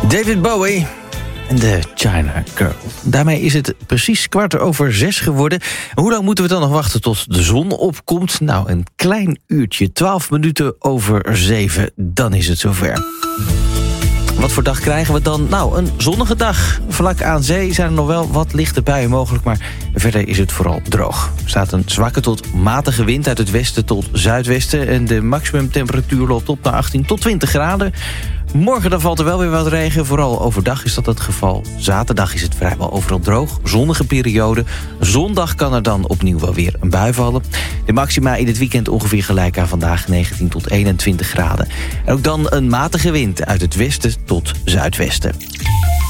David Bowie en de China Girl. Daarmee is het precies 6:15 geworden. En hoe lang moeten we dan nog wachten tot de zon opkomt? Nou, een klein uurtje, 12 minuten over 7, dan is het zover. Wat voor dag krijgen we dan? Nou, een zonnige dag. Vlak aan zee zijn er nog wel wat lichte buien mogelijk, maar verder is het vooral droog. Er staat een zwakke tot matige wind uit het westen tot zuidwesten en de maximumtemperatuur loopt op naar 18 tot 20 graden. Morgen dan valt er wel weer wat regen, vooral overdag is dat het geval. Zaterdag is het vrijwel overal droog, zonnige periode. Zondag kan er dan opnieuw wel weer een bui vallen. De maxima in het weekend ongeveer gelijk aan vandaag, 19 tot 21 graden. En ook dan een matige wind uit het westen tot zuidwesten.